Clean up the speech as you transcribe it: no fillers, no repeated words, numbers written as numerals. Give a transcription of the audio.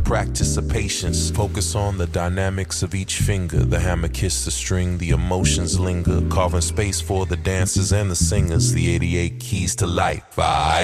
practice of patience. Focus on the dynamics of each finger. The hammer kiss the string, the emotions linger. Carving space for the dancers and the singers. The 88 keys to life.